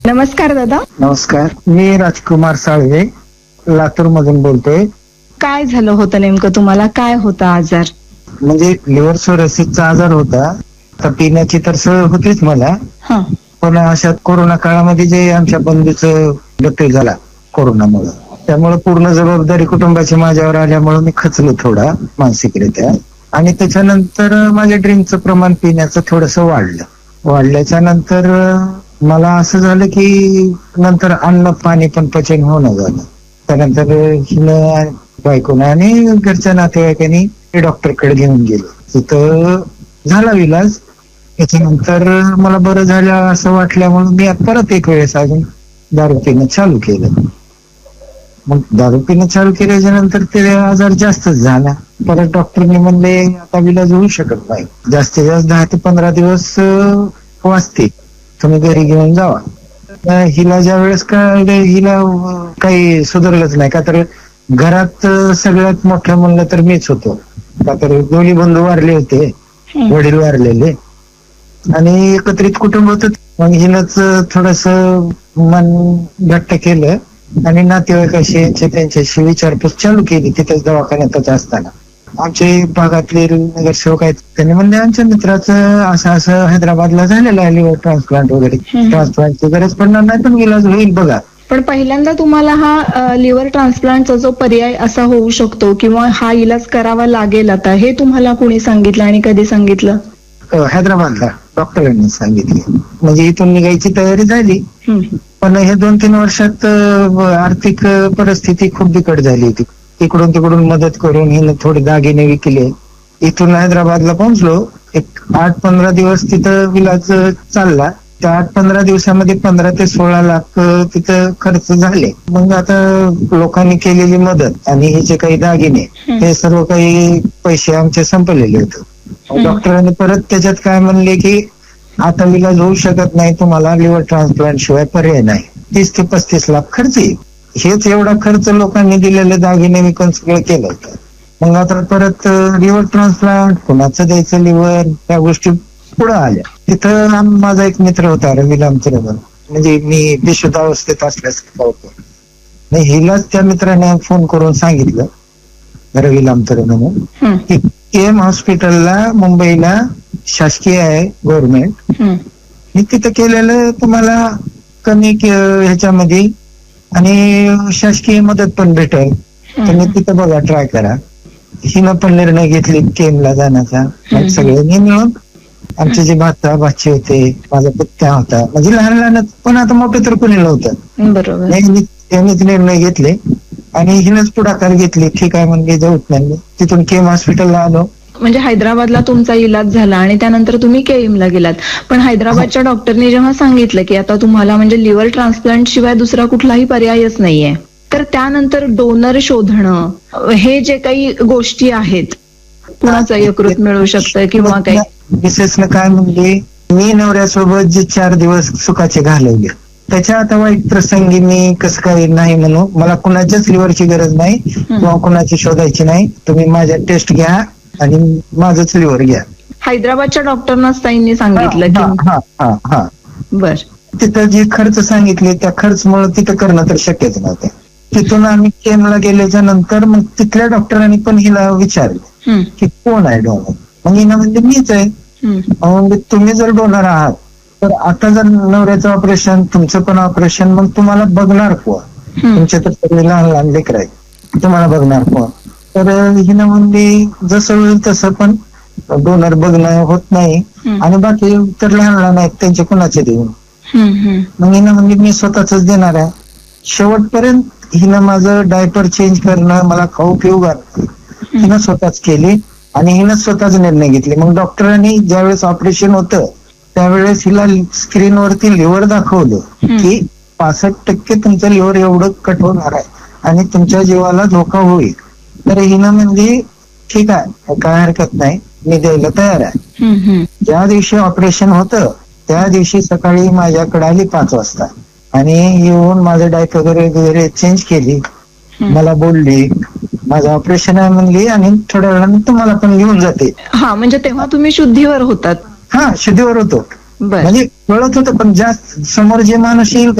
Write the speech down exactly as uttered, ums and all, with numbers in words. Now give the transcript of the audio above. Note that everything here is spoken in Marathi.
नमस्कार दादा. नमस्कार, मी राजकुमार साळवे लातूर मधून बोलतोय. काय झालं होतं नेमकं तुम्हाला? काय होता आजार? म्हणजे लिव्हर सोरोसिसचा आजार होता. तर पिण्याची तर सवय होतीच मला, हा. पण अशा कोरोना काळामध्ये जे आमच्या बंधूचं मृत्यू झाला कोरोनामुळे, त्यामुळे पूर्ण जबाबदारी कुटुंबाची माझ्यावर आल्यामुळे मी खचलो थोडा मानसिकरित्या. आणि त्याच्यानंतर माझ्या ड्रिंकचं प्रमाण पिण्याचं थोडस वाढलं. वाढल्याच्या नंतर मला असं झालं की नंतर अन्न पाणी पण पचन होणं झालं. त्यानंतर हिनं बायकोनं आणि घरच्या नातेवाईकांनी डॉक्टरकडे घेऊन गेलो. तिथं झाला इलाज. त्याच्यानंतर मला बरं झालं असं वाटल्यामुळे मी परत एक वेळेस अजून दारू पिणं चालू केलं. मग दारू पिणं चालू केल्याच्या नंतर ते आजार जास्तच झाला. परत डॉक्टरने म्हणले आता इलाज होऊ शकत नाही, जास्तीत जास्त दहा ते पंधरा दिवस वाचते, तुम्ही घरी घेऊन जावा. हिला ज्या वेळेस कळलं हिला काही सुधारलंच नाही. का तर घरात सगळ्यात मोठं म्हणलं तर मीच होतो. का तर दोन्ही बंधू वारले होते, वडील वारलेले, आणि एकत्रित कुटुंब होतं. मग हिनंच थोडस मन घट्ट केलं आणि नातेवाईकाशी त्यांच्याशी विचारपूस चालू केली तिथेच दवाखान्यातच असताना. आमचे भागातले नगरसेवक आहेत, त्यांनी म्हणले आमच्या मित्राचं असं असं हैदराबादला झालेलं आहे लिव्हर ट्रान्सप्लांट वगैरे, ट्रान्सप्लांटची गरज पडणार नाही पण इलाज होईल बघा. पण पहिल्यांदा तुम्हाला हा लिव्हर ट्रान्सप्लांटचा जो पर्याय असा होऊ शकतो किंवा हा इलाज करावा लागेल आता, हे तुम्हाला कोणी सांगितलं आणि कधी सांगितलं? हैदराबादला डॉक्टरांनी सांगितले. म्हणजे इथून निघायची तयारी झाली, पण हे दोन तीन वर्षात आर्थिक परिस्थिती खूप बिकट झाली होती. इकडून तिकडून मदत करून हिने थोडे दागिने विकले. इथून हैदराबादला पोहोचलो. एक आठ पंधरा दिवस तिथं इलाज चालला. त्या आठ पंधरा दिवसामध्ये पंधरा ते सोळा लाख तिथं खर्च झाले. मग आता लोकांनी केलेली मदत आणि हे जे काही दागिने, हे सर्व काही पैसे आमचे संपलेले होते. डॉक्टरांनी परत त्याच्यात काय म्हणले की आता इलाज होऊ शकत नाही, तुम्हाला लिव्हर ट्रान्सप्लांट शिवाय पर्याय नाही. तीस ते पस्तीस लाख खर्च येईल. हेच एवढा खर्च लोकांनी दिलेले दागिने विकून सगळं केलं होतं. मग आता परत लिव्हर ट्रान्सप्लांट, कुणाचं द्यायचं लिव्हर, त्या गोष्टी पुढे आल्या. तिथं माझा एक मित्र होता रवी लामचरमन, म्हणजे मी बेशुद्ध अवस्थेत असल्यासारखा होतो. नाही, हिलाच त्या मित्राने फोन करून सांगितलं, रवी लामचरमन, की एम हॉस्पिटलला मुंबईला शासकीय आहे गव्हर्नमेंट, मी तिथं केलेलं तुम्हाला कमी ह्याच्यामध्ये आणि शासकीय मदत पण भेटेल, तुम्ही तिथं बघा, ट्राय करा. हिनं पण निर्णय घेतले केमला जाण्याचा. सगळ्यांनी मिळून, आमचे जे भाचा भाची होते, माझा पुत्या होता, म्हणजे लहान लहान, पण आता मोठं तर कोणी नव्हतं. बरोबर. त्यांनीच निर्णय घेतले आणि हिनंच पुढाकार घेतली. ठीक आहे म्हणजे जाऊत नाही. तिथून केम हॉस्पिटलला आलो. म्हणजे हैदराबादला तुमचा इलाज झाला आणि त्यानंतर तुम्ही केईमला गेलात. पण हैदराबादच्या डॉक्टरने जेव्हा सांगितलं की आता तुम्हाला म्हणजे लिव्हर ट्रान्सप्लांट शिवाय दुसरा कुठलाही पर्यायच नाहीये, तर त्यानंतर डोनर शोधणं, हे जे काही गोष्टी आहेत, कुणाचं यकृत मिळू शकतं किंवा काही, विशेषनं काय म्हणजे मी नवऱ्यासोबत जे चार दिवस सुखाचे घालवले, त्याच्या आता वाईट प्रसंगी मी कसं काही नाही म्हणू. मला कुणाच्याच लिव्हरची गरज नाही किंवा कुणाची शोधायची नाही. तुम्ही माझ्या टेस्ट घ्या आणि माझंच लिव्हर घ्या. हैदराबादच्या डॉक्टरनाच ताईंनी सांगितलं की हा हा हा बर. तिथं जे खर्च सांगितले त्या खर्चमुळे तिथं करणं तर शक्यच नव्हतं. तिथून आम्ही केमला गेल्याच्या नंतर मग तिथल्या डॉक्टरांनी पण हिला विचारलं की कोण आहे डोनर. मग हिनं म्हणजे मीच आहे. म्हणजे तुम्ही जर डोनर आहात तर आता जर नवऱ्याचं ऑपरेशन, तुमचं पण ऑपरेशन, मग तुम्हाला बघणार कोण? तुमचे तर सगळे लहान लहान लेकर आहेत, तुम्हाला बघणार कोण? तर हिनं म्हणजे जसं होईल तसं, पण डोनर बघणं होत नाही आणि बाकी तर लहान लहान आहेत, त्यांचे कुणाचे देऊन. मग हिनं म्हणजे मी स्वतःच देणार आहे. शेवटपर्यंत हिनं माझं डायपर चेंज करणं, मला खाऊ पिऊ घालणं हिनं स्वतःच केली आणि हिनं स्वतःच निर्णय घेतले. मग डॉक्टरांनी ज्यावेळेस ऑपरेशन होतं त्यावेळेस हिला स्क्रीनवरती लिव्हर दाखवलं की पासष्ट टक्के तुमचं लिव्हर एवढं कट होणार आहे आणि तुमच्या जीवाला धोका होईल. तर हिनं म्हणजे ठीक आहे, काय हरकत नाही, मी द्यायला तयार आहे. ज्या दिवशी ऑपरेशन होतं त्या दिवशी सकाळी माझ्याकडे आली पाच वाजता आणि येऊन माझं डायट वगैरे वगैरे चेंज केली. मला बोलली माझं ऑपरेशन आहे म्हणली आणि थोड्या वेळाने तुम्हाला पण घेऊन जाते. हा, म्हणजे तेव्हा तुम्ही शुद्धीवर होतात? हा, शुद्धीवर होतो. बर म्हणजे कळत होतं, पण जास्त समोर जे माणूस येईल